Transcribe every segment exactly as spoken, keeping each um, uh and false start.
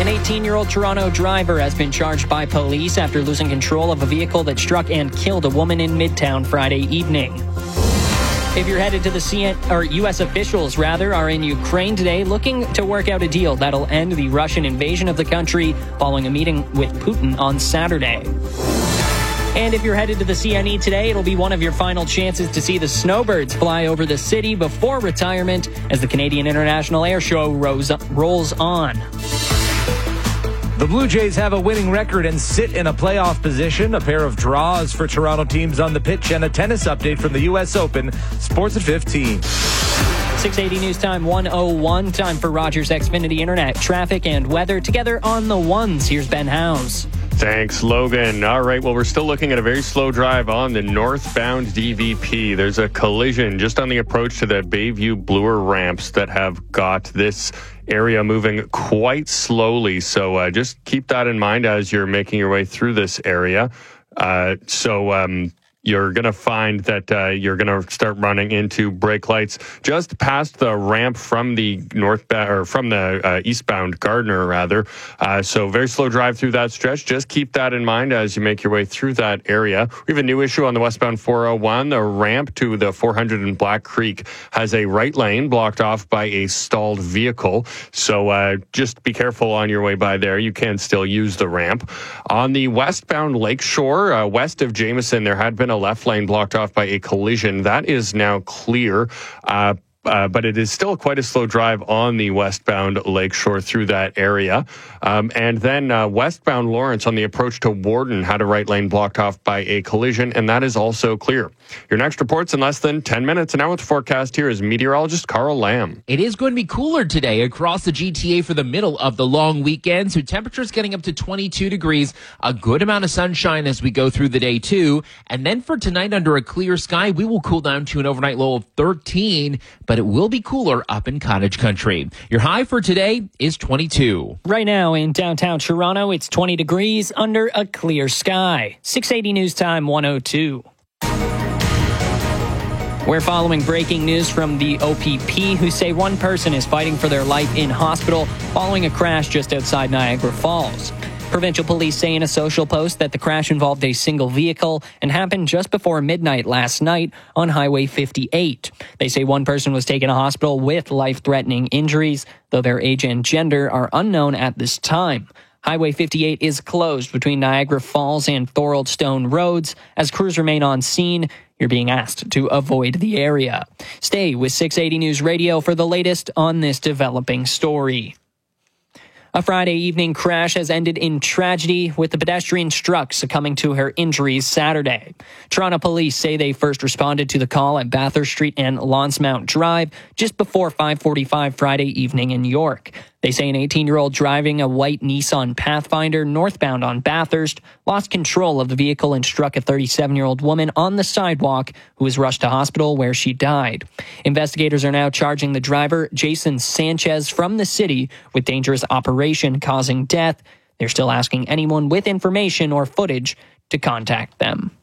An eighteen-year-old Toronto driver has been charged by police after losing control of a vehicle that struck and killed a woman in Midtown Friday evening. If you're headed to the C N, or U S officials, rather, are in Ukraine today looking to work out a deal that'll end the Russian invasion of the country following a meeting with Putin on Saturday. And if you're headed to the C N E today, it'll be one of your final chances to see the snowbirds fly over the city before retirement as the Canadian International Air Show rolls, rolls on. The Blue Jays have a winning record and sit in a playoff position. A pair of draws for Toronto teams on the pitch and a tennis update from the U S Open. Sports at fifteen. six eighty News Time one oh one. Time for Rogers Xfinity Internet. Traffic and weather together on the ones. Here's Ben Howes. Thanks, Logan. All right, well, we're still looking at a very slow drive on the northbound D V P. There's a collision just on the approach to the Bayview Bloor ramps that have got this area moving quite slowly. So uh, just keep that in mind as you're making your way through this area. Uh, so... Um, You're going to find that uh, you're going to start running into brake lights just past the ramp from the northbound or from the uh, eastbound Gardner, rather. Uh, so very slow drive through that stretch. Just keep that in mind as you make your way through that area. We have a new issue on the westbound four oh one. The ramp to the four hundred in Black Creek has a right lane blocked off by a stalled vehicle. So uh, just be careful on your way by there. You can still use the ramp. On the westbound Lakeshore, uh, west of Jameson, there had been a left lane blocked off by a collision. That is now clear. Uh, Uh, but it is still quite a slow drive on the westbound Lakeshore through that area. Um, and then uh, westbound Lawrence on the approach to Warden had a right lane blocked off by a collision, and that is also clear. Your next report's in less than ten minutes. And now with the forecast, here is meteorologist Carl Lamb. It is going to be cooler today across the G T A for the middle of the long weekend. So temperatures getting up to twenty-two degrees, a good amount of sunshine as we go through the day too. And then for tonight under a clear sky, we will cool down to an overnight low of thirteen, but it will be cooler up in Cottage Country. Your high for today is twenty-two. Right now in downtown Toronto, it's twenty degrees under a clear sky. six eighty News Time one oh two. We're following breaking news from the O P P, who say one person is fighting for their life in hospital following a crash just outside Niagara Falls. Provincial police say in a social post that the crash involved a single vehicle and happened just before midnight last night on Highway fifty-eight. They say one person was taken to hospital with life-threatening injuries, though their age and gender are unknown at this time. Highway fifty-eight is closed between Niagara Falls and Thorold Stone roads. As crews remain on scene, you're being asked to avoid the area. Stay with six eighty News Radio for the latest on this developing story. A Friday evening crash has ended in tragedy, with the pedestrian struck succumbing to her injuries Saturday. Toronto police say they first responded to the call at Bathurst Street and Lonsmount Drive just before five forty-five Friday evening in York. They say an eighteen-year-old driving a white Nissan Pathfinder northbound on Bathurst lost control of the vehicle and struck a thirty-seven-year-old woman on the sidewalk who was rushed to hospital where she died. Investigators are now charging the driver, Jason Sanchez, from the city with dangerous operation causing death. They're still asking anyone with information or footage to contact them.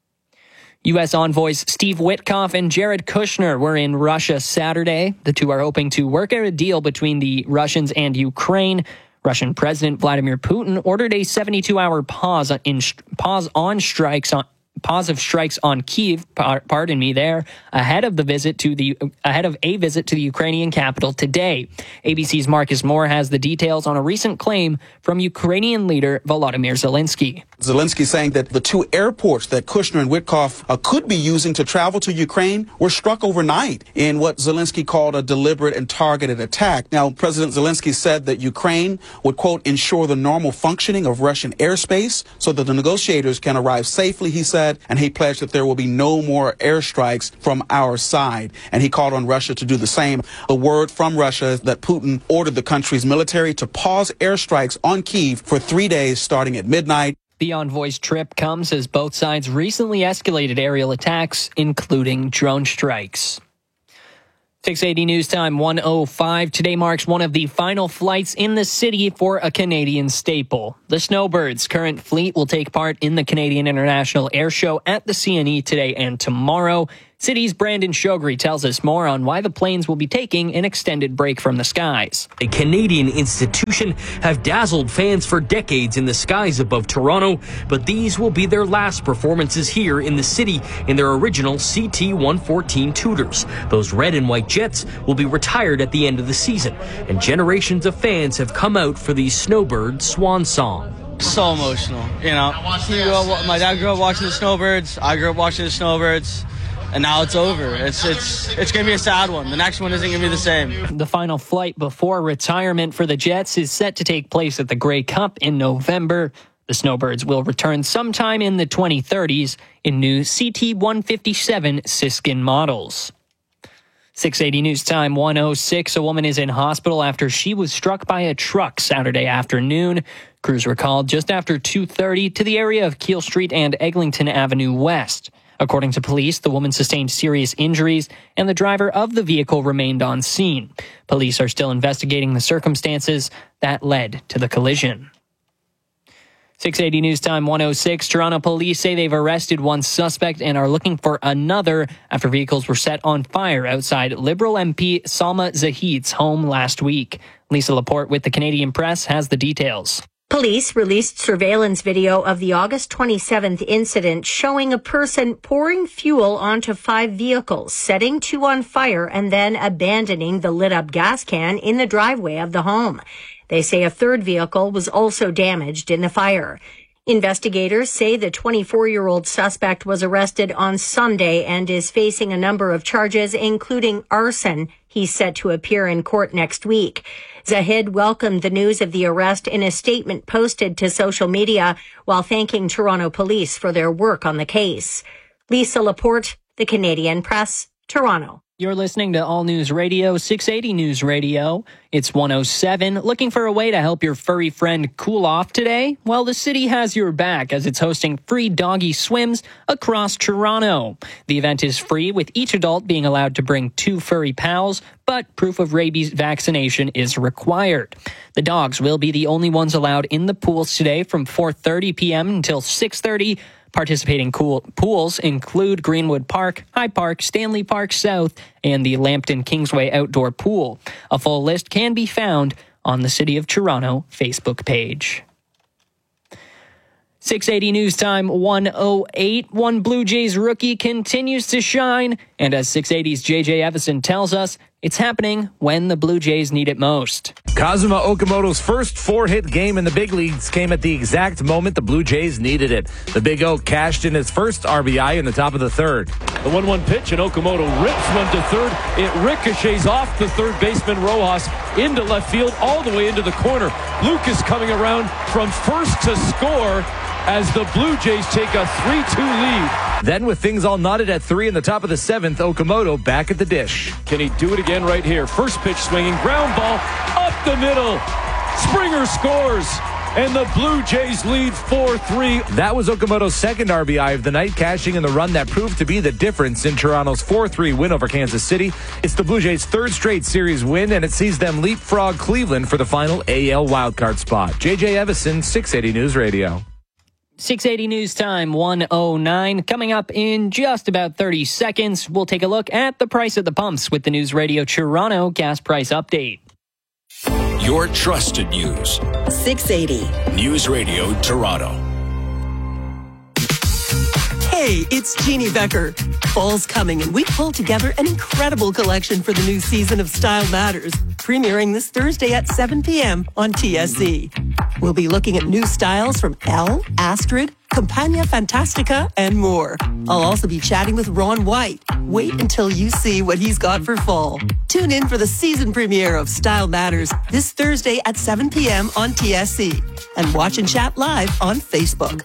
U S envoys Steve Witkoff and Jared Kushner were in Russia Saturday. The two are hoping to work out a deal between the Russians and Ukraine. Russian President Vladimir Putin ordered a seventy-two hour pause in pause on strikes on pause of strikes on Kyiv, pardon me there, ahead of the visit to the ahead of a visit to the Ukrainian capital today. A B C's Marcus Moore has the details on a recent claim from Ukrainian leader Volodymyr Zelensky. Zelensky saying that the two airports that Kushner and Witkoff uh, could be using to travel to Ukraine were struck overnight in what Zelensky called a deliberate and targeted attack. Now, President Zelensky said that Ukraine would, quote, ensure the normal functioning of Russian airspace so that the negotiators can arrive safely, he said, and he pledged that there will be no more airstrikes from our side. And he called on Russia to do the same. The word from Russia is that Putin ordered the country's military to pause airstrikes on Kyiv for three days starting at midnight. The envoy's trip comes as both sides recently escalated aerial attacks, including drone strikes. six eighty News Time one oh five. Today marks one of the final flights in the city for a Canadian staple. The Snowbirds' current fleet will take part in the Canadian International Air Show at the C N E today and tomorrow. City's Brandon Shogri tells us more on why the planes will be taking an extended break from the skies. A Canadian institution have dazzled fans for decades in the skies above Toronto, but these will be their last performances here in the city in their original C T one fourteen Tudors. Those red and white jets will be retired at the end of the season, and generations of fans have come out for the Snowbird swan song. So emotional, you know. He grew up, my dad grew up watching the Snowbirds. I grew up watching the Snowbirds. And now it's over. It's it's it's going to be a sad one. The next one isn't going to be the same. The final flight before retirement for the Jets is set to take place at the Grey Cup in November. The Snowbirds will return sometime in the twenty thirties in new C T one fifty-seven Siskin models. six eighty News Time one oh six. A woman is in hospital after she was struck by a truck Saturday afternoon. Crews were called just after two thirty to the area of Keele Street and Eglinton Avenue West. According to police, the woman sustained serious injuries and the driver of the vehicle remained on scene. Police are still investigating the circumstances that led to the collision. six eighty News Time one oh six. Toronto police say they've arrested one suspect and are looking for another after vehicles were set on fire outside Liberal M P Salma Zahid's home last week. Lisa Laporte with the Canadian Press has the details. Police released surveillance video of the August twenty-seventh incident showing a person pouring fuel onto five vehicles, setting two on fire, and then abandoning the lit-up gas can in the driveway of the home. They say a third vehicle was also damaged in the fire. Investigators say the twenty-four-year-old suspect was arrested on Sunday and is facing a number of charges, including arson. He's set to appear in court next week. Zahid welcomed the news of the arrest in a statement posted to social media while thanking Toronto police for their work on the case. Lisa Laporte, The Canadian Press, Toronto. You're listening to All News Radio, six eighty News Radio. It's one oh seven. Looking for a way to help your furry friend cool off today? Well, the city has your back as it's hosting free doggy swims across Toronto. The event is free, with each adult being allowed to bring two furry pals, but proof of rabies vaccination is required. The dogs will be the only ones allowed in the pools today from four thirty p.m. until six thirty. Participating cool pools include Greenwood Park, High Park, Stanley Park South, and the Lambton Kingsway Outdoor Pool. A full list can be found on the City of Toronto Facebook page. six eighty News Time one oh eight. One Blue Jays rookie continues to shine, and as six eighty's J J Evison tells us, it's happening when the Blue Jays need it most. Kazuma Okamoto's first four-hit game in the big leagues came at the exact moment the Blue Jays needed it. The Big Oak cashed in his first R B I in the top of the third. The one one pitch, and Okamoto rips one to third. It ricochets off the third baseman Rojas into left field, all the way into the corner. Lucas coming around from first to score as the Blue Jays take a three two lead. Then, with things all knotted at three in the top of the seventh, Okamoto back at the dish. Can he do it again right here? First pitch swinging, ground ball up the middle. Springer scores, and the Blue Jays lead four three. That was Okamoto's second R B I of the night, cashing in the run that proved to be the difference in Toronto's four three win over Kansas City. It's the Blue Jays' third straight series win, and it sees them leapfrog Cleveland for the final A L wildcard spot. J J Evison, six eighty News Radio. six eighty News Time one oh nine. Coming up in just about thirty seconds, we'll take a look at the price at the pumps with the News Radio Toronto gas price update. Your trusted news. six eighty News Radio Toronto. Hey, it's Jeannie Becker. Fall's coming, and we pulled together an incredible collection for the new season of Style Matters, premiering this Thursday at seven p.m. on T S C. We'll be looking at new styles from Elle, Astrid, Campagna Fantastica, and more. I'll also be chatting with Ron White. Wait until you see what he's got for fall. Tune in for the season premiere of Style Matters this Thursday at seven p.m. on T S C. And watch and chat live on Facebook.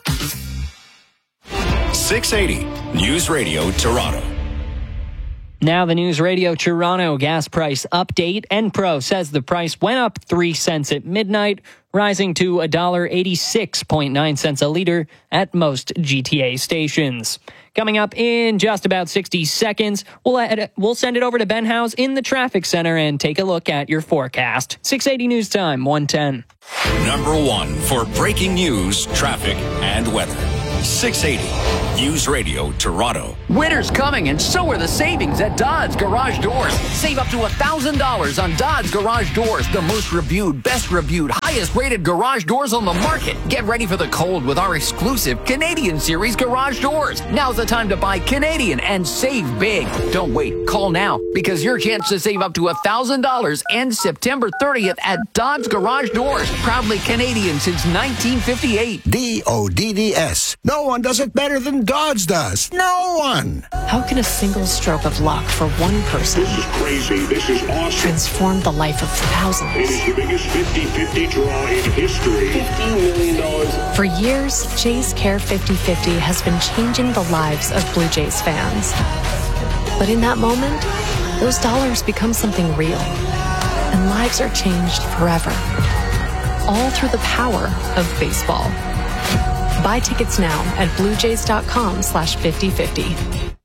six eighty News Radio Toronto. Now the News Radio Toronto gas price update. Enpro says the price went up three cents at midnight, rising to one dollar eighty-six point nine cents a liter at most G T A stations. Coming up in just about sixty seconds, we'll, add, we'll send it over to Ben House in the traffic center and take a look at your forecast. six eighty News Time, one ten. Number one for breaking news, traffic, and weather. six eighty News Radio Toronto. Winter's coming, and so are the savings at Dodds Garage Doors. Save up to one thousand dollars on Dodds Garage Doors, the most reviewed, best reviewed, highest rated garage doors on the market. Get ready for the cold with our exclusive Canadian Series garage doors. Now's the time to buy Canadian and save big. Don't wait. Call now, because your chance to save up to one thousand dollars ends September thirtieth at Dodds Garage Doors. Proudly Canadian since nineteen fifty-eight. D O D D S. No one does it better than Dodds does. No one. How can a single stroke of luck for one person This is crazy. This is awesome. transform the life of thousands? It is the biggest fifty-fifty draw in history. fifteen million dollars. For years, Jays Care fifty fifty has been changing the lives of Blue Jays fans. But in that moment, those dollars become something real, and lives are changed forever. All through the power of baseball. Buy tickets now at bluejays.com slash 5050.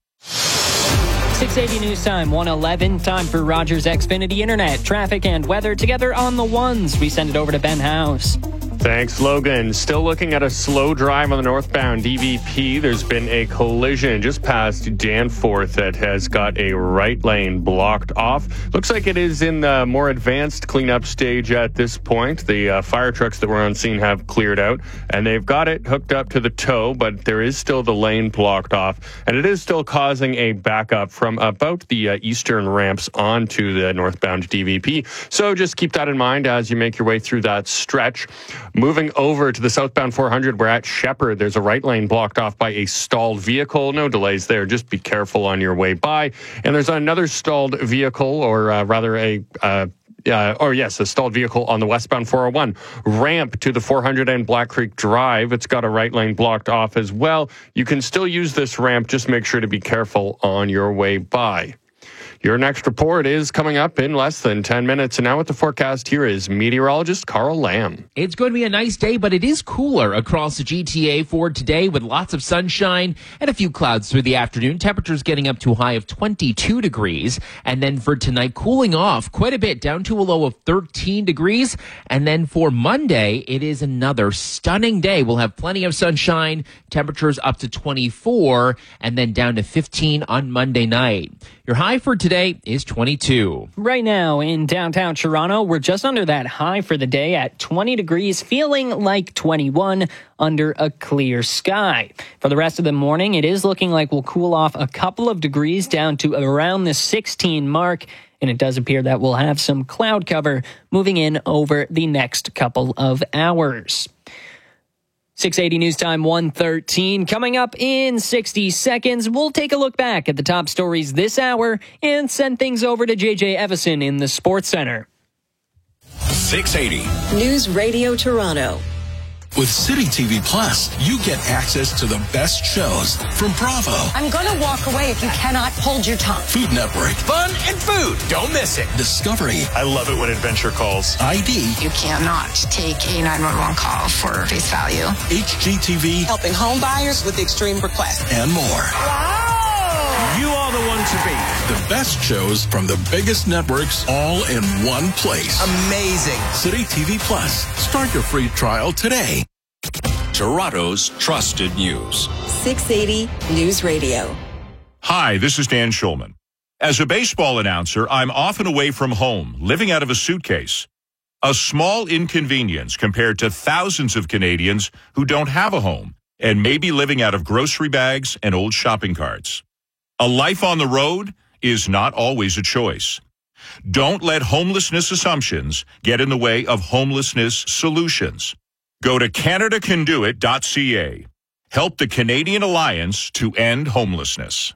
six eighty News Time, one eleven. Time for Rogers Xfinity Internet, traffic and weather together on the ones. We send it over to Ben House. Thanks, Logan. Still looking at a slow drive on the northbound D V P. There's been a collision just past Danforth that has got a right lane blocked off. Looks like it is in the more advanced cleanup stage at this point. The uh, fire trucks that were on scene have cleared out, and they've got it hooked up to the tow, but there is still the lane blocked off, and it is still causing a backup from about the uh, eastern ramps onto the northbound D V P. So just keep that in mind as you make your way through that stretch. Moving over to the southbound four hundred, we're at Shepherd. There's a right lane blocked off by a stalled vehicle. No delays there. Just be careful on your way by. And there's another stalled vehicle, or uh, rather a... Uh, Uh, or yes, a stalled vehicle on the westbound four oh one ramp to the four hundred and Black Creek Drive. It's got a right lane blocked off as well. You can still use this ramp. Just make sure to be careful on your way by. Your next report is coming up in less than ten minutes. And now with the forecast, here is meteorologist Carl Lamb. It's going to be a nice day, but it is cooler across the G T A for today with lots of sunshine and a few clouds through the afternoon. Temperatures getting up to a high of twenty-two degrees. And then for tonight, cooling off quite a bit down to a low of thirteen degrees. And then for Monday, it is another stunning day. We'll have plenty of sunshine, temperatures up to twenty-four, and then down to fifteen on Monday night. Your high for today is twenty-two. Right now in downtown Toronto, we're just under that high for the day at twenty degrees, feeling like twenty-one under a clear sky. For the rest of the morning, it is looking like we'll cool off a couple of degrees down to around the sixteen mark. And it does appear that we'll have some cloud cover moving in over the next couple of hours. six eighty News Time, one thirteen. Coming up in sixty seconds, we'll take a look back at the top stories this hour and send things over to J J Evison in the Sports Center. six eighty News Radio Toronto. With City T V Plus, you get access to the best shows from Bravo, I'm going to walk away if you cannot hold your tongue. Food Network, Fun and food. Don't miss it. Discovery, I love it when Adventure calls. I D, You cannot take a nine one one call for face value. H G T V, helping home buyers with extreme requests, and more. Wow! You are the one to beat. The best shows from the biggest networks all in one place. Amazing. City T V Plus. Start your free trial today. Toronto's trusted news. six eighty News Radio. Hi, this is Dan Schulman. As a baseball announcer, I'm often away from home, living out of a suitcase. A small inconvenience compared to thousands of Canadians who don't have a home and may be living out of grocery bags and old shopping carts. A life on the road is not always a choice. Don't let homelessness assumptions get in the way of homelessness solutions. Go to Canada Can Do It dot C A. Help the Canadian Alliance to End Homelessness.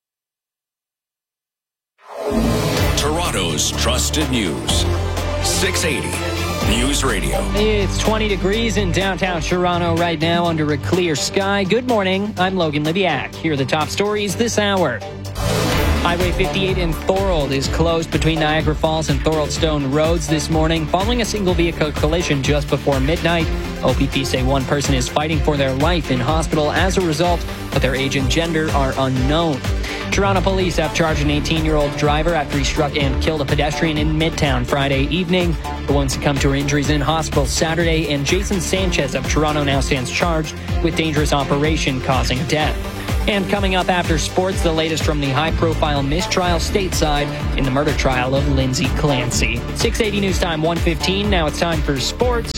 Toronto's trusted news. six eighty News Radio. It's twenty degrees in downtown Toronto right now under a clear sky. Good morning. I'm Logan Liviak. Here are the top stories this hour. Highway fifty-eight in Thorold is closed between Niagara Falls and Thorold Stone Roads this morning following a single vehicle collision just before midnight. O P P say one person is fighting for their life in hospital as a result, but their age and gender are unknown. Toronto police have charged an eighteen-year-old driver after he struck and killed a pedestrian in Midtown Friday evening. The one succumbed to her injuries in hospital Saturday, and Jason Sanchez of Toronto now stands charged with dangerous operation causing death. And coming up after sports, the latest from the high-profile mistrial stateside in the murder trial of Lindsay Clancy. six eighty News Time, one fifteen. Now it's time for sports.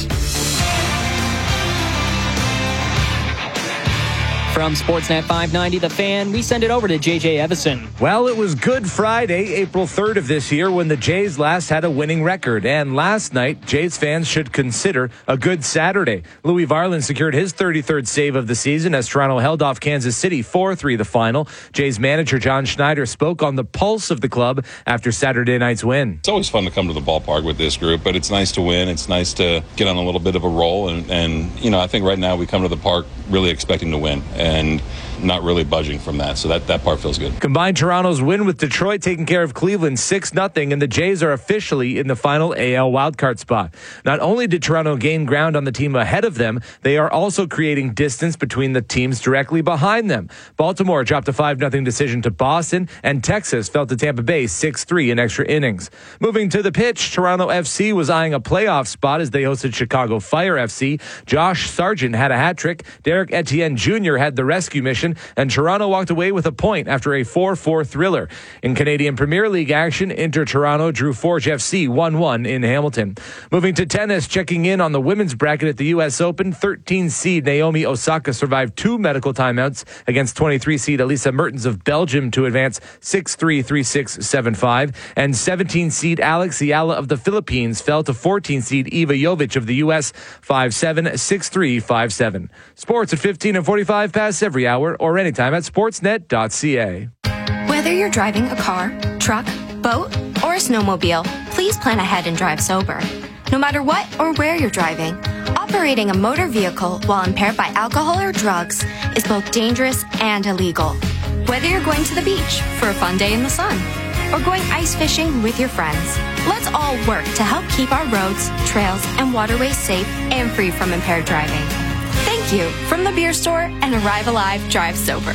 From Sportsnet five ninety, The Fan, we send it over to J J Evison. Well, it was Good Friday, April third of this year, when the Jays last had a winning record. And last night, Jays fans should consider a good Saturday. Louis Varland secured his thirty-third save of the season as Toronto held off Kansas City four three the final. Jays manager John Schneider spoke on the pulse of the club after Saturday night's win. It's always fun to come to the ballpark with this group, but it's nice to win. It's nice to get on a little bit of a roll. And, and you know, I think right now we come to the park really expecting to win and not really budging from that. So that, that part feels good. Combined Toronto's win with Detroit taking care of Cleveland six nothing, and the Jays are officially in the final A L wildcard spot. Not only did Toronto gain ground on the team ahead of them, they are also creating distance between the teams directly behind them. Baltimore dropped a five nothing decision to Boston, and Texas fell to Tampa Bay six three in extra innings. Moving to the pitch, Toronto F C was eyeing a playoff spot as they hosted Chicago Fire F C. Josh Sargent had a hat trick. Derek Etienne Junior had the rescue mission, and Toronto walked away with a point after a four four thriller. In Canadian Premier League action, Inter Toronto drew Forge F C one one in Hamilton. Moving to tennis, checking in on the women's bracket at the U S Open, thirteen seed Naomi Osaka survived two medical timeouts against twenty-three seed Elisa Mertens of Belgium to advance six three, three six, seven five, and seventeen seed Alex Ayala of the Philippines fell to fourteen seed Eva Jovic of the U S five seven, six three, five seven. Sports at fifteen and forty-five past every hour or anytime at sportsnet dot c a. Whether you're driving a car, truck, boat, or a snowmobile, please plan ahead and drive sober. No matter what or where you're driving, operating a motor vehicle while impaired by alcohol or drugs is both dangerous and illegal. Whether you're going to the beach for a fun day in the sun or going ice fishing with your friends, let's all work to help keep our roads, trails, and waterways safe and free from impaired driving. Thank you from the beer store and Arrive Alive Drive Sober.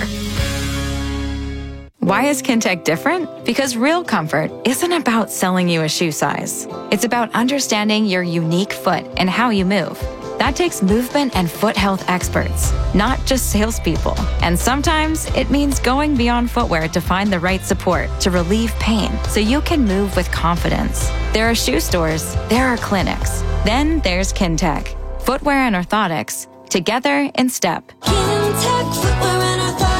Why is Kintec different? Because real comfort isn't about selling you a shoe size. It's about understanding your unique foot and how you move. That takes movement and foot health experts, not just salespeople. And sometimes it means going beyond footwear to find the right support to relieve pain so you can move with confidence. There are shoe stores, there are clinics. Then there's Kintec. Footwear and orthotics, together in step. Kintec Footwear and Orthotics.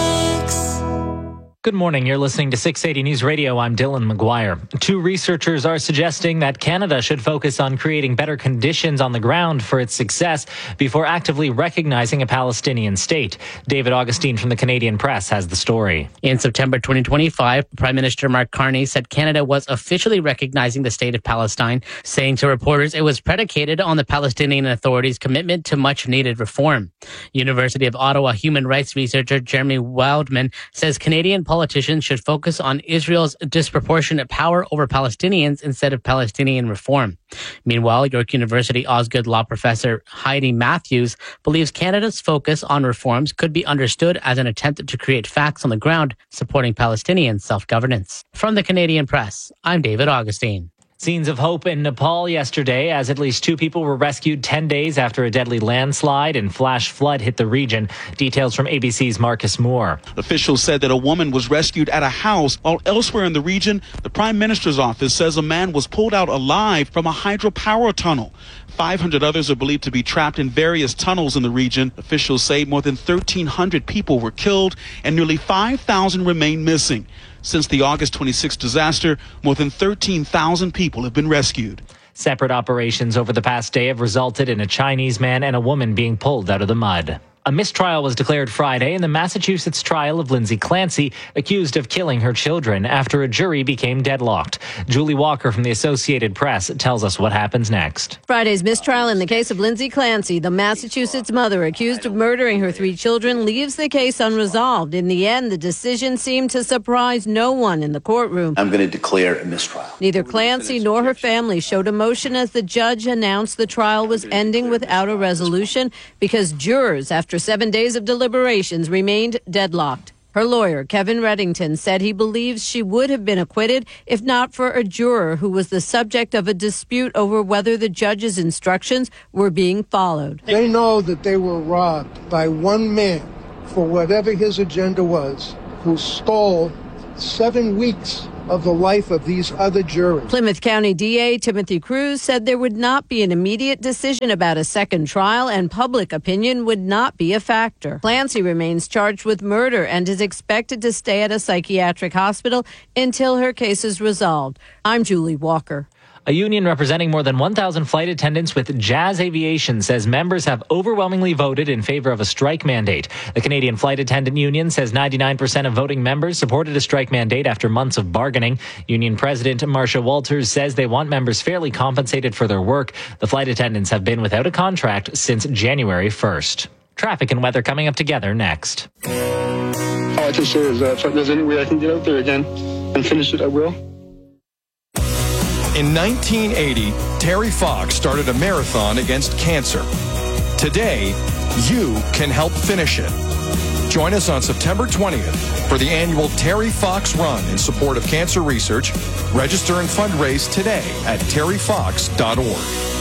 Good morning. You're listening to six eighty News Radio. I'm Dylan McGuire. Two researchers are suggesting that Canada should focus on creating better conditions on the ground for its success before actively recognizing a Palestinian state. David Augustine from the Canadian Press has the story. In September twenty twenty-five, Prime Minister Mark Carney said Canada was officially recognizing the state of Palestine, saying to reporters it was predicated on the Palestinian Authority's commitment to much-needed reform. University of Ottawa human rights researcher Jeremy Wildman says Canadian politicians should focus on Israel's disproportionate power over Palestinians instead of Palestinian reform. Meanwhile, York University Osgoode law professor Heidi Matthews believes Canada's focus on reforms could be understood as an attempt to create facts on the ground supporting Palestinian self-governance. From the Canadian Press, I'm David Augustine. Scenes of hope in Nepal yesterday as at least two people were rescued ten days after a deadly landslide and flash flood hit the region. Details from A B C's Marcus Moore. Officials said that a woman was rescued at a house, while elsewhere in the region, the Prime Minister's office says a man was pulled out alive from a hydropower tunnel. five hundred others are believed to be trapped in various tunnels in the region. Officials say more than thirteen hundred people were killed and nearly five thousand remain missing. Since the August twenty-sixth disaster, more than thirteen thousand people have been rescued. Separate operations over the past day have resulted in a Chinese man and a woman being pulled out of the mud. A mistrial was declared Friday in the Massachusetts trial of Lindsay Clancy, accused of killing her children after a jury became deadlocked. Julie Walker from the Associated Press tells us what happens next. Friday's mistrial in the case of Lindsay Clancy, the Massachusetts mother accused of murdering her three children, leaves the case unresolved. In the end, the decision seemed to surprise no one in the courtroom. I'm going to declare a mistrial. Neither Clancy nor her family showed emotion as the judge announced the trial was ending without a resolution because jurors, after After seven days of deliberations, remained deadlocked. Her lawyer, Kevin Reddington, said he believes she would have been acquitted if not for a juror who was the subject of a dispute over whether the judge's instructions were being followed. They know that they were robbed by one man for whatever his agenda was, who stole seven weeks of the life of these other jurors. Plymouth County D A Timothy Cruz said there would not be an immediate decision about a second trial and public opinion would not be a factor. Clancy remains charged with murder and is expected to stay at a psychiatric hospital until her case is resolved. I'm Julie Walker. A union representing more than one thousand flight attendants with Jazz Aviation says members have overwhelmingly voted in favor of a strike mandate. The Canadian Flight Attendant Union says ninety-nine percent of voting members supported a strike mandate after months of bargaining. Union President Marcia Walters says they want members fairly compensated for their work. The flight attendants have been without a contract since January first. Traffic and weather coming up together next. All I can say is that if there's any way I can get out there again and finish it, I will. In nineteen eighty, Terry Fox started a marathon against cancer. Today, you can help finish it. Join us on September twentieth for the annual Terry Fox Run in support of cancer research. Register and fundraise today at terry fox dot org.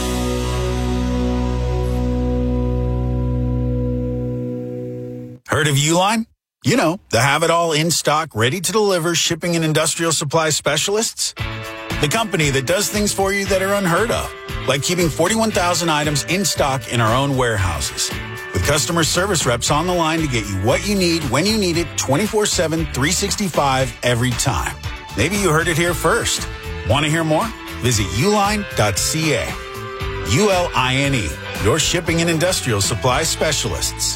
Heard of Uline? You know, the have-it-all in stock, ready to deliver shipping and industrial supply specialists. The company that does things for you that are unheard of, like keeping forty-one thousand items in stock in our own warehouses. With customer service reps on the line to get you what you need, when you need it, twenty-four seven, three sixty-five, every time. Maybe you heard it here first. Want to hear more? Visit uline dot c a. U L I N E, your shipping and industrial supply specialists.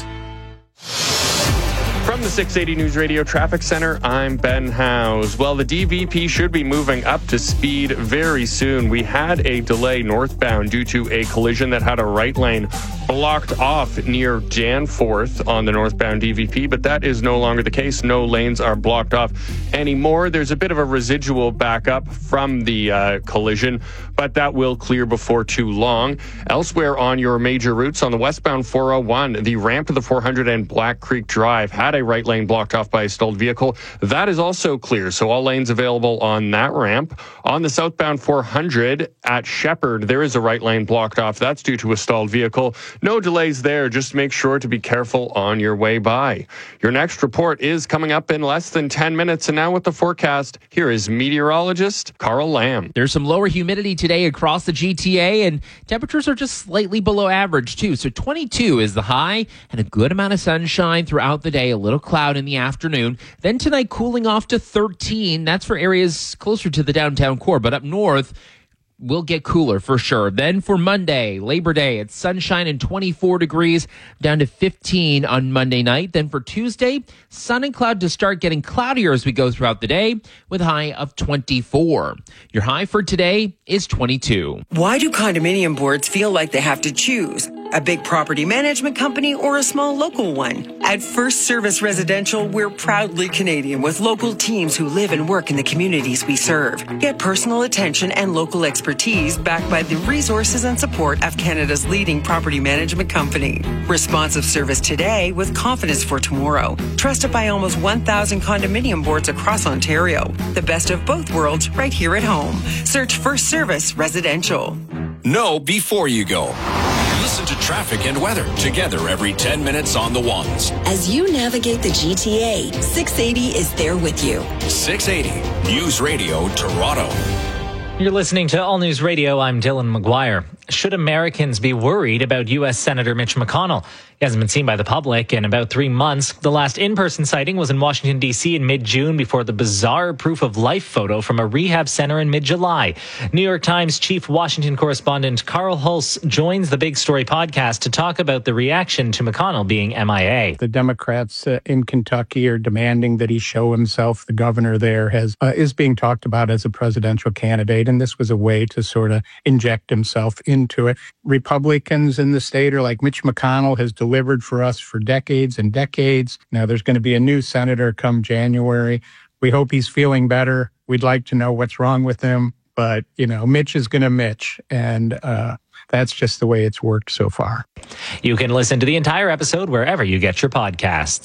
From the six eighty News Radio Traffic Center, I'm Ben Howes. Well, the D V P should be moving up to speed very soon. We had a delay northbound due to a collision that had a right lane blocked off near Danforth on the northbound D V P, but that is no longer the case. No lanes are blocked off anymore. There's a bit of a residual backup from the uh, collision, but that will clear before too long. Elsewhere on your major routes, on the westbound four oh one, the ramp to the four hundred and Black Creek Drive had a right lane blocked off by a stalled vehicle. That is also clear, so all lanes available on that ramp. On the southbound four hundred at Shepherd, there is a right lane blocked off. That's due to a stalled vehicle. No delays there. Just make sure to be careful on your way by. Your next report is coming up in less than ten minutes. And now with the forecast, here is meteorologist Carl Lamb. There's some lower humidity today across the G T A, and temperatures are just slightly below average, too. So twenty-two is the high, and a good amount of sunshine throughout the day. A little cloud in the afternoon. Then tonight, cooling off to thirteen. That's for areas closer to the downtown core, but up north, will get cooler for sure. Then for Monday, Labor Day, it's sunshine and twenty-four degrees, down to fifteen on Monday night. Then for Tuesday, sun and cloud to start getting cloudier as we go throughout the day, with a high of twenty-four. Your high for today is twenty-two. Why do condominium boards feel like they have to choose? A big property management company or a small local one? At First Service Residential, we're proudly Canadian with local teams who live and work in the communities we serve. Get personal attention and local expertise backed by the resources and support of Canada's leading property management company. Responsive service today with confidence for tomorrow. Trusted by almost one thousand condominium boards across Ontario. The best of both worlds right here at home. Search First Service Residential. Know before you go. Listen to traffic and weather together every ten minutes on the ones. As you navigate the G T A, six eighty is there with you. six eighty News Radio Toronto. You're listening to All News Radio. I'm Dylan McGuire. Should Americans be worried about U S Senator Mitch McConnell? He hasn't been seen by the public in about three months. The last in-person sighting was in Washington, D C in mid-June before the bizarre proof of life photo from a rehab center in mid-July. New York Times chief Washington correspondent Carl Hulse joins the Big Story podcast to talk about the reaction to McConnell being M I A. The Democrats uh, in Kentucky are demanding that he show himself. The governor there has uh, is being talked about as a presidential candidate, and this was a way to sort of inject himself into it. Republicans in the state are like, Mitch McConnell has delivered for us for decades and decades. Now there's going to be a new senator come January. We hope he's feeling better. We'd like to know what's wrong with him. But, you know, Mitch is going to Mitch. And uh, that's just the way it's worked so far. You can listen to the entire episode wherever you get your podcasts.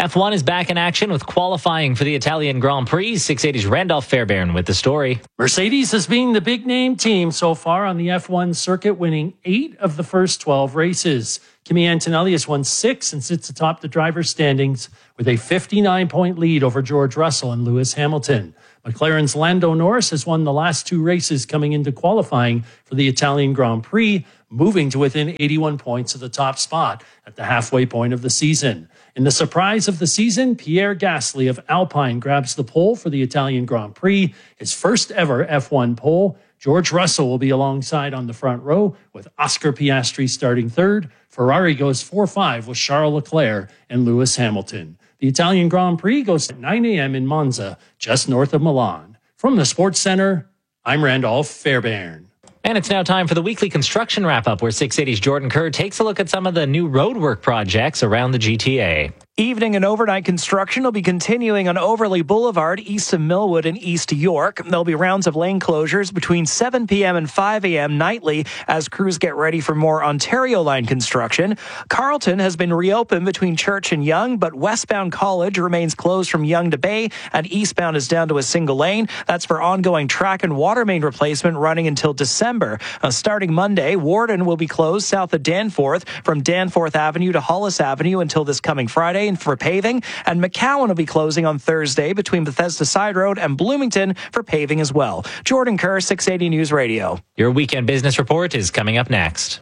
F one is back in action with qualifying for the Italian Grand Prix. six eighty's Randolph Fairbairn with the story. Mercedes has been the big name team so far on the F one circuit, winning eight of the first twelve races. Kimi Antonelli has won six and sits atop the driver's standings with a fifty-nine point lead over George Russell and Lewis Hamilton. McLaren's Lando Norris has won the last two races coming into qualifying for the Italian Grand Prix, moving to within eighty-one points of the top spot at the halfway point of the season. In the surprise of the season, Pierre Gasly of Alpine grabs the pole for the Italian Grand Prix, his first ever F one pole. George Russell will be alongside on the front row with Oscar Piastri starting third. Ferrari goes four five with Charles Leclerc and Lewis Hamilton. The Italian Grand Prix goes at nine a.m. in Monza, just north of Milan. From the Sports Center, I'm Randolph Fairbairn. And it's now time for the weekly construction wrap-up, where six eighty's Jordan Kerr takes a look at some of the new roadwork projects around the G T A. Evening and overnight construction will be continuing on Overley Boulevard, east of Millwood and East York. There'll be rounds of lane closures between seven p.m. and five a.m. nightly as crews get ready for more Ontario line construction. Carleton has been reopened between Church and Yonge, but westbound College remains closed from Yonge to Bay, and eastbound is down to a single lane. That's for ongoing track and water main replacement running until December. Uh, starting Monday, Warden will be closed south of Danforth from Danforth Avenue to Hollis Avenue until this coming Friday and for paving, and McCowan will be closing on Thursday between Bethesda Side Road and Bloomington for paving as well. Jordan Kerr, six eighty News Radio. Your weekend business report is coming up next.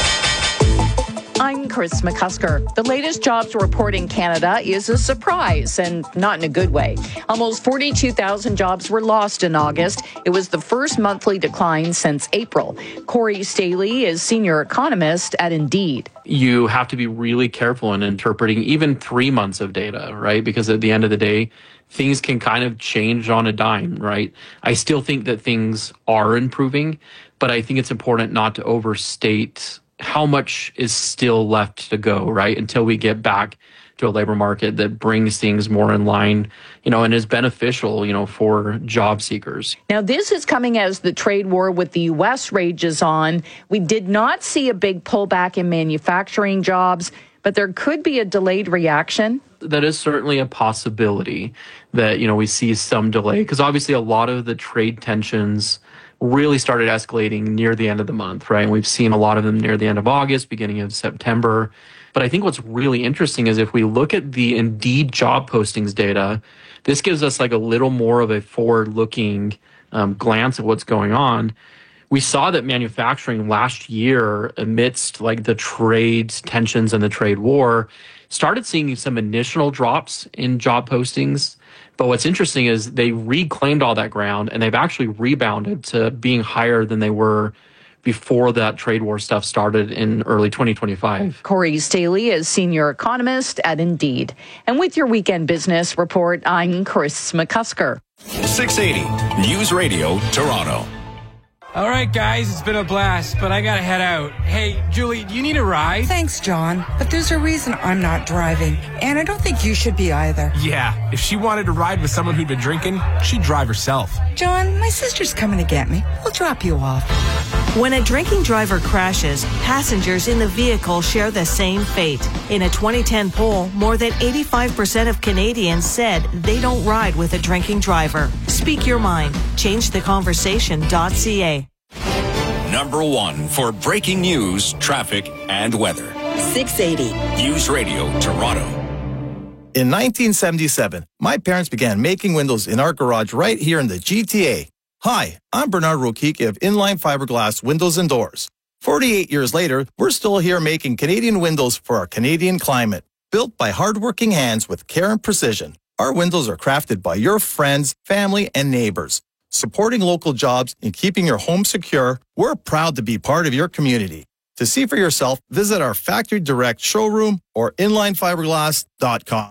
I'm Chris McCusker. The latest jobs report in Canada is a surprise, and not in a good way. Almost forty-two thousand jobs were lost in August. It was the first monthly decline since April. Corey Staley is senior economist at Indeed. You have to be really careful in interpreting even three months of data, right? Because at the end of the day, things can kind of change on a dime, right? I still think that things are improving, but I think it's important not to overstate how much is still left to go, right? Until we get back to a labor market that brings things more in line, you know, and is beneficial, you know, for job seekers. Now, this is coming as the trade war with the U S rages on. We did not see a big pullback in manufacturing jobs, but there could be a delayed reaction. That is certainly a possibility that, you know, we see some delay, because obviously a lot of the trade tensions really started escalating near the end of the month, right? And we've seen a lot of them near the end of August, beginning of September. But I think what's really interesting is if we look at the Indeed job postings data, this gives us like a little more of a forward-looking um, glance at what's going on. We saw that manufacturing last year, amidst like the trade tensions and the trade war, started seeing some initial drops in job postings. But what's interesting is they reclaimed all that ground, and they've actually rebounded to being higher than they were before that trade war stuff started in early twenty twenty-five. Corey Staley is senior economist at Indeed. And with your weekend business report, I'm Chris McCusker. six eighty News Radio, Toronto. All right, guys, it's been a blast, but I gotta head out. Hey, Julie, do you need a ride? Thanks, John, but there's a reason I'm not driving, and I don't think you should be either. Yeah, if she wanted to ride with someone who'd been drinking, she'd drive herself. John, my sister's coming to get me. We'll drop you off. When a drinking driver crashes, passengers in the vehicle share the same fate. In a twenty ten poll, more than eighty-five percent of Canadians said they don't ride with a drinking driver. Speak your mind. change the conversation dot c a. Number one for breaking news, traffic, and weather. six eighty News Radio, Toronto. In nineteen seventy-seven, my parents began making windows in our garage right here in the G T A. Hi, I'm Bernard Rokiki of Inline Fiberglass Windows and Doors. forty-eight years later, we're still here making Canadian windows for our Canadian climate. Built by hardworking hands with care and precision, our windows are crafted by your friends, family, and neighbors. Supporting local jobs and keeping your home secure, we're proud to be part of your community. To see for yourself, visit our Factory Direct showroom or inline fiberglass dot com.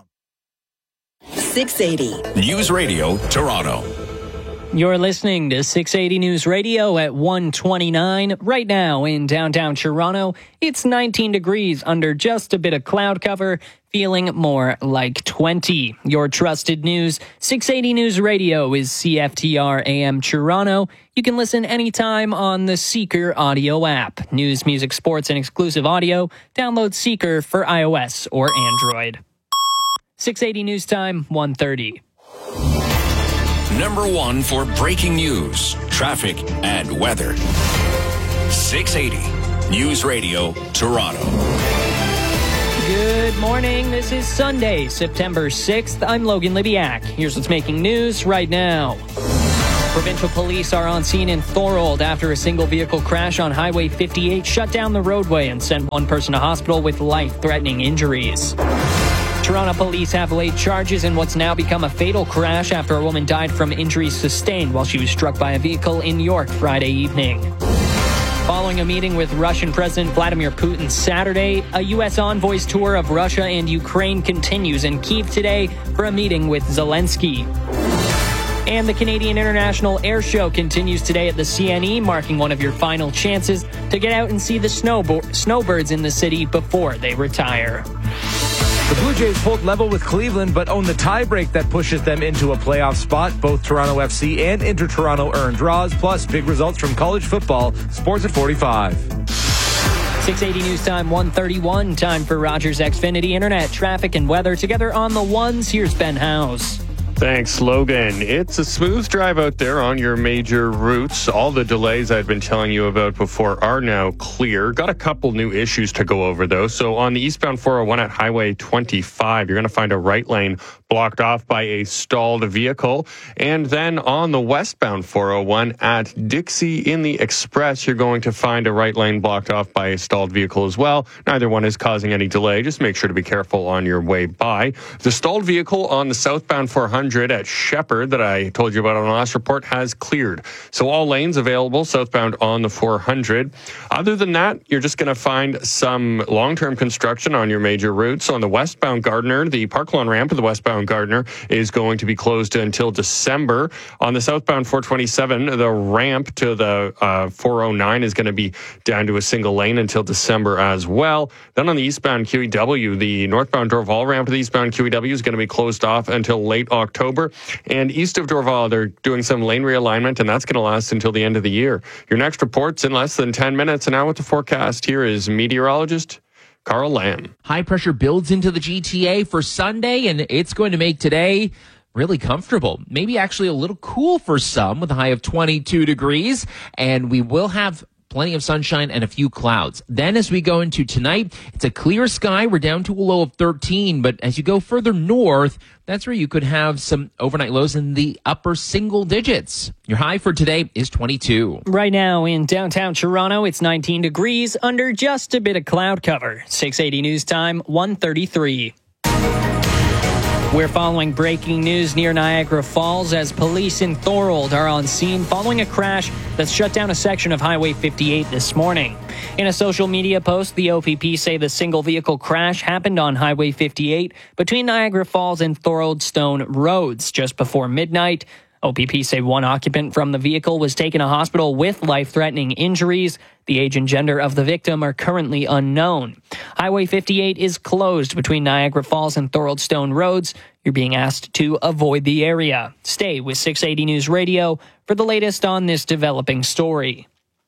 six eighty News Radio, Toronto. You're listening to six eighty News Radio at one twenty-nine. Right now in downtown Toronto, it's nineteen degrees under just a bit of cloud cover, feeling more like twenty. Your trusted news, six eighty News Radio is C F T R A M Toronto. You can listen anytime on the Seeker audio app. News, music, sports, and exclusive audio. Download Seeker for iOS or Android. six eighty News Time, one thirty. Number one for breaking news, traffic, and weather. six eighty News Radio, Toronto. Good morning. This is Sunday, September sixth. I'm Logan Libiak. Here's what's making news right now. Provincial police are on scene in Thorold after a single vehicle crash on Highway fifty-eight shut down the roadway and sent one person to hospital with life-threatening injuries. Toronto police have laid charges in what's now become a fatal crash after a woman died from injuries sustained while she was struck by a vehicle in York Friday evening. Following a meeting with Russian President Vladimir Putin Saturday, a U S envoy's tour of Russia and Ukraine continues in Kyiv today for a meeting with Zelensky. And the Canadian International Air Show continues today at the C N E, marking one of your final chances to get out and see the snowbo- snowbirds in the city before they retire. The Blue Jays hold level with Cleveland, but own the tiebreak that pushes them into a playoff spot. Both Toronto F C and Inter-Toronto earned draws, plus big results from college football. Sports at forty-five. six eighty News Time, one thirty-one. Time for Rogers Xfinity Internet, traffic, and weather. Together on the ones, here's Ben Howes. Thanks, Logan. It's a smooth drive out there on your major routes. All the delays I've been telling you about before are now clear. Got a couple new issues to go over, though. So on the eastbound four oh one at Highway twenty-five, you're going to find a right lane blocked off by a stalled vehicle. And then on the westbound four oh one at Dixie in the Express, you're going to find a right lane blocked off by a stalled vehicle as well. Neither one is causing any delay. Just make sure to be careful on your way by. The stalled vehicle on the southbound four hundred at Shepherd that I told you about on the last report has cleared. So all lanes available southbound on the four hundred. Other than that, you're just going to find some long-term construction on your major routes. On the westbound Gardiner, the Park Lawn ramp of the westbound Gardiner is going to be closed until December. On the southbound four twenty-seven, the ramp to the uh, four oh nine is going to be down to a single lane until December as well. Then on the eastbound Q E W, the northbound Dorval ramp to the eastbound Q E W is going to be closed off until late October. And east of Dorval, they're doing some lane realignment, and that's going to last until the end of the year. Your next report's in less than ten minutes. And now with the forecast, here is meteorologist Carl Lamb. High pressure builds into the G T A for Sunday, and it's going to make today really comfortable. Maybe actually a little cool for some with a high of twenty-two degrees. And we will have plenty of sunshine and a few clouds. Then as we go into tonight, it's a clear sky. We're down to a low of thirteen, but as you go further north, that's where you could have some overnight lows in the upper single digits. Your high for today is twenty-two. Right now in downtown Toronto, it's nineteen degrees under just a bit of cloud cover. six eighty News Time, one thirty-three. We're following breaking news near Niagara Falls as police in Thorold are on scene following a crash that's shut down a section of Highway fifty-eight this morning. In a social media post, the O P P say the single vehicle crash happened on Highway fifty-eight between Niagara Falls and Thorold Stone Roads just before midnight. O P P say one occupant from the vehicle was taken to hospital with life-threatening injuries. The age and gender of the victim are currently unknown. Highway fifty-eight is closed between Niagara Falls and Thorold Stone Roads. You're being asked to avoid the area. Stay with six eighty News Radio for the latest on this developing story.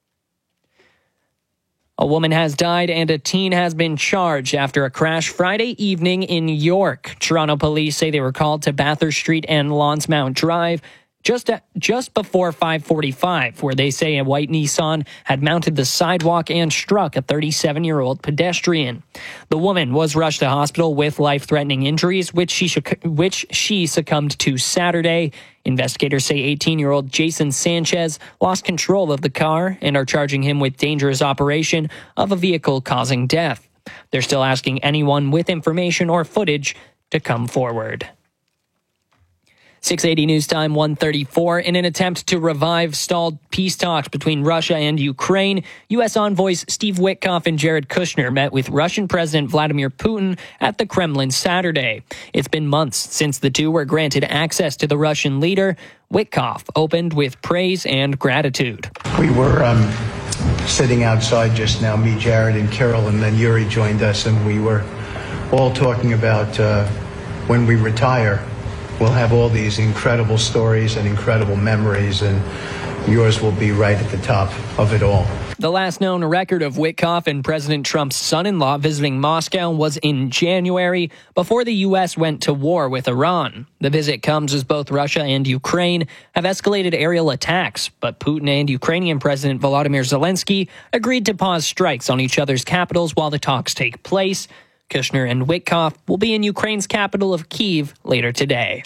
A woman has died and a teen has been charged after a crash Friday evening in York. Toronto police say they were called to Bathurst Street and Lonsmount Drive just at, just before five forty-five, where they say a white Nissan had mounted the sidewalk and struck a thirty-seven-year-old pedestrian. The woman was rushed to hospital with life-threatening injuries, which she which she succumbed to Saturday. Investigators say eighteen-year-old Jason Sanchez lost control of the car and are charging him with dangerous operation of a vehicle causing death. They're still asking anyone with information or footage to come forward. six eighty News Time, one thirty-four. In an attempt to revive stalled peace talks between Russia and Ukraine, U S envoys Steve Witkoff and Jared Kushner met with Russian President Vladimir Putin at the Kremlin Saturday. It's been months since the two were granted access to the Russian leader. Witkoff opened with praise and gratitude. We were um, sitting outside just now, me, Jared, and Carol, and then Yuri joined us, and we were all talking about uh, when we retire, we'll have all these incredible stories and incredible memories, and yours will be right at the top of it all. The last known record of Witkoff and President Trump's son-in-law visiting Moscow was in January, before the U S went to war with Iran. The visit comes as both Russia and Ukraine have escalated aerial attacks, but Putin and Ukrainian President Volodymyr Zelensky agreed to pause strikes on each other's capitals while the talks take place. Kushner and Witkoff will be in Ukraine's capital of Kyiv later today.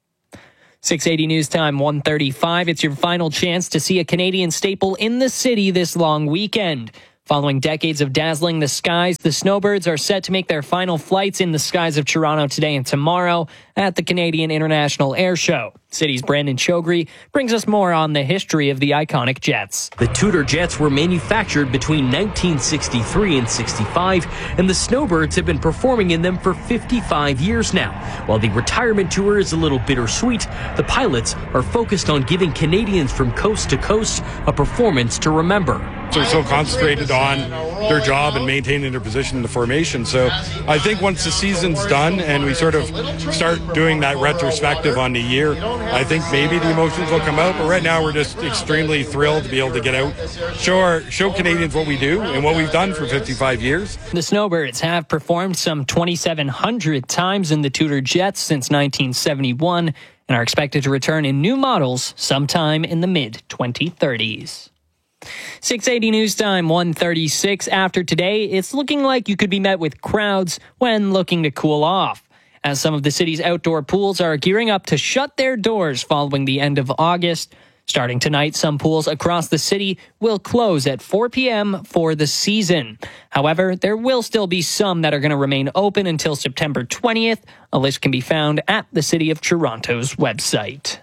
six eighty News Time, one thirty-five. It's your final chance to see a Canadian staple in the city this long weekend. Following decades of dazzling the skies, the Snowbirds are set to make their final flights in the skies of Toronto today and tomorrow at the Canadian International Air Show. City's Brandon Chogri brings us more on the history of the iconic jets. The Tudor jets were manufactured between nineteen sixty-three and sixty-five, and the Snowbirds have been performing in them for fifty-five years now. While the retirement tour is a little bittersweet, the pilots are focused on giving Canadians from coast to coast a performance to remember. They're so concentrated on their job and maintaining their position in the formation. So I think once the season's done and we sort of start doing that retrospective on the year, I think maybe the emotions will come out. But right now we're just extremely thrilled to be able to get out, show our, show Canadians what we do and what we've done for fifty-five years. The Snowbirds have performed some twenty-seven hundred times in the Tudor jets since nineteen seventy-one and are expected to return in new models sometime in the mid twenty thirties. six eighty News Time, one thirty-six. After today, it's looking like you could be met with crowds when looking to cool off, as some of the city's outdoor pools are gearing up to shut their doors following the end of August. Starting tonight, some pools across the city will close at four p.m. for the season. However, there will still be some that are going to remain open until September twentieth. A list can be found at the City of Toronto's website.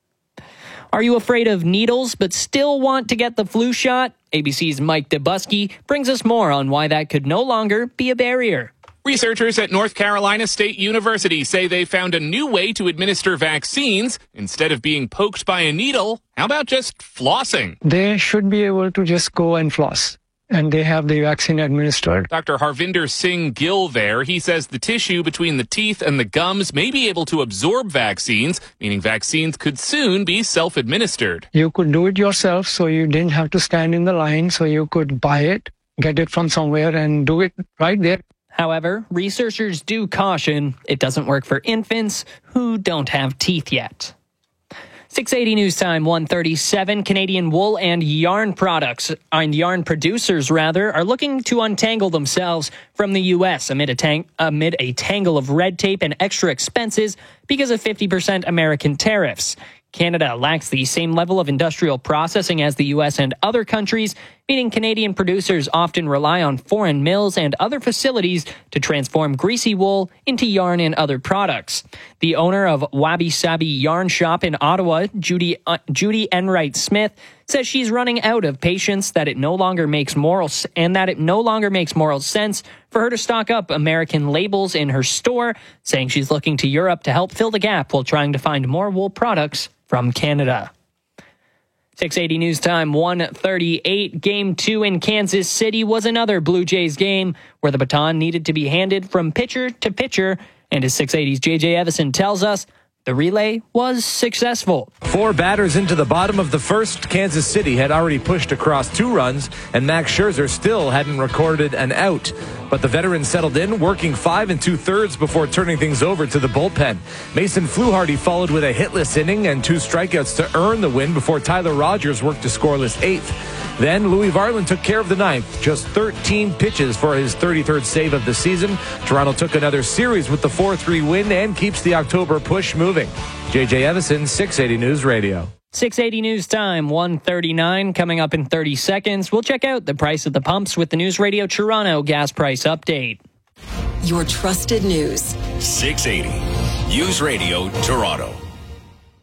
Are you afraid of needles but still want to get the flu shot? A B C's Mike Dubusky brings us more on why that could no longer be a barrier. Researchers at North Carolina State University say they found a new way to administer vaccines. Instead of being poked by a needle, how about just flossing? They should be able to just go and floss, and they have the vaccine administered. Doctor Harvinder Singh Gill there, he says the tissue between the teeth and the gums may be able to absorb vaccines, meaning vaccines could soon be self-administered. You could do it yourself, so you didn't have to stand in the line, so you could buy it, get it from somewhere, and do it right there. However, researchers do caution it doesn't work for infants who don't have teeth yet. six eighty News Time, one thirty-seven. Canadian wool and yarn products, and yarn producers rather, are looking to untangle themselves from the U S amid a, tang- amid a tangle of red tape and extra expenses because of fifty percent American tariffs. Canada lacks the same level of industrial processing as the U S and other countries, meaning Canadian producers often rely on foreign mills and other facilities to transform greasy wool into yarn and other products. The owner of Wabi Sabi Yarn Shop in Ottawa, Judy uh, Judy Enright Smith, says she's running out of patience that it no longer makes moral and that it no longer makes moral sense for her to stock up American labels in her store, saying she's looking to Europe to help fill the gap while trying to find more wool products from Canada. six eighty News Time, one thirty-eight. Game two in Kansas City was another Blue Jays game where the baton needed to be handed from pitcher to pitcher. And as six eighty's J J Evison tells us, the relay was successful. Four batters into the bottom of the first, Kansas City had already pushed across two runs, and Max Scherzer still hadn't recorded an out. But the veteran settled in, working five and two-thirds before turning things over to the bullpen. Mason Fluharty followed with a hitless inning and two strikeouts to earn the win before Tyler Rogers worked a scoreless eighth. Then Louis Varland took care of the ninth, just thirteen pitches for his thirty-third save of the season. Toronto took another series with the four three win and keeps the October push moving. J J Evison, six eighty News Radio. six eighty News Time, one thirty-nine. Coming up in thirty seconds, we'll check out the price at the pumps with the News Radio Toronto gas price update. Your trusted news. six eighty News Radio Toronto.